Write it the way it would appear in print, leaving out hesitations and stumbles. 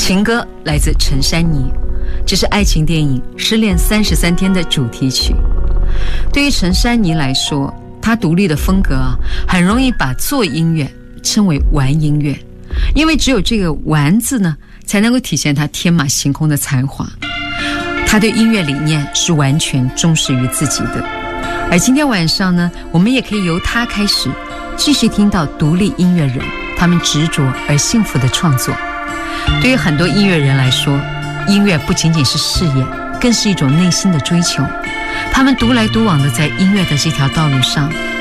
情歌来自陈珊妮，这是爱情电影《失恋33天》的主题曲。对于陈珊妮来说，她独立的风格很容易把做音乐称为玩音乐，因为只有这个玩字呢，才能够体现她天马行空的才华。她对音乐理念是完全忠实于自己的。而今天晚上呢，我们也可以由她开始继续听到独立音乐人他们执着而幸福的创作。对于很多音乐人来说，音乐不仅仅是事业，更是一种内心的追求。他们独来独往的在音乐的这条道路上